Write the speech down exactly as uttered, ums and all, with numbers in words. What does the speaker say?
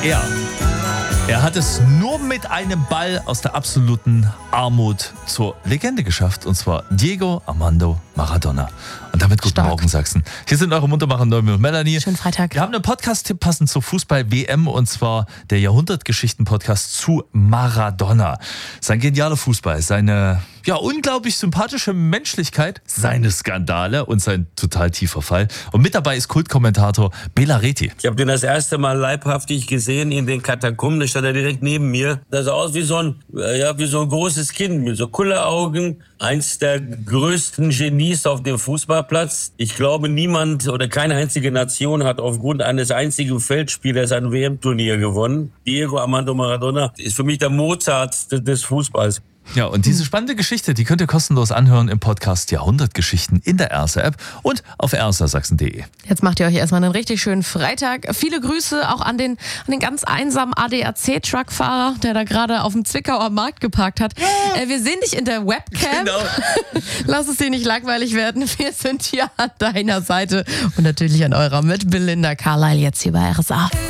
Er. Er hat es nur mit einem Ball aus der absoluten Armut zur Legende geschafft. Und zwar Diego Armando Maradona. Und damit guten Stark. Morgen, Sachsen. Hier sind eure Muntermacher Neumann und Melanie. Schönen Freitag. Wir haben einen Podcast-Tipp passend zur Fußball-W M. Und zwar der Jahrhundertgeschichten-Podcast zu Maradona. Sein genialer Fußball, seine ja unglaublich sympathische Menschlichkeit, seine Skandale und sein total tiefer Fall. Und mit dabei ist Kultkommentator Bela Reti. Ich habe den das erste Mal leibhaftig gesehen in den Katakomben. Da stand er direkt neben mir. Das sah aus wie so ein, ja, wie so ein großes Kind mit so Kulleraugen. Eins der größten Genies auf dem Fußballplatz. Ich glaube, niemand oder keine einzige Nation hat aufgrund eines einzigen Feldspielers ein W M-Turnier gewonnen. Diego Armando Maradona ist für mich der Mozart des Fußballs. Ja, und diese spannende Geschichte, die könnt ihr kostenlos anhören im Podcast Jahrhundertgeschichten in der R S A-App und auf r s a sachsen punkt d e. Jetzt macht ihr euch erstmal einen richtig schönen Freitag. Viele Grüße auch an den, an den ganz einsamen A D A C-Truckfahrer, der da gerade auf dem Zwickauer Markt geparkt hat. Äh, wir sehen dich in der Webcam. Genau. Lass es dir nicht langweilig werden. Wir sind hier an deiner Seite und natürlich an eurer mit Belinda Carlisle jetzt hier bei R S A.